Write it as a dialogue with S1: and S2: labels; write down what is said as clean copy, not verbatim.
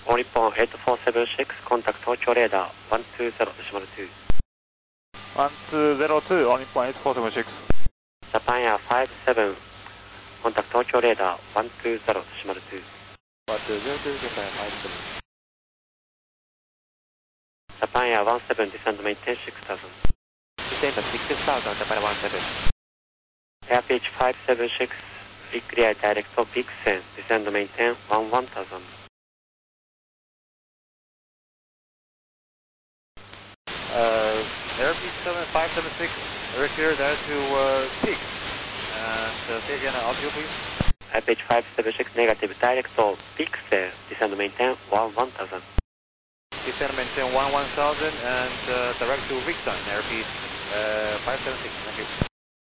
S1: all Nippon 8476, contact Tokyo radar 120, 閉まる2。
S2: 1202, all Nippon 8476.
S1: Japan Air 57, contact Tokyo radar 120, 閉まる2。
S2: 1202, Japan Air 57.
S1: Japan Air 17, descend maintain 6000.
S2: Descend 6000, Japan 17.
S1: Air pitch 576, clear direct to Vixen, descend maintain 1000.
S2: Air pitch 7576, clear direct to Peak. And say again, altitude please.
S1: Air pitch 576, negative, direct to Vixen, descend maintain 1000.
S2: Descend maintain 1000 and direct to Vixen, air pitch 576, thank you.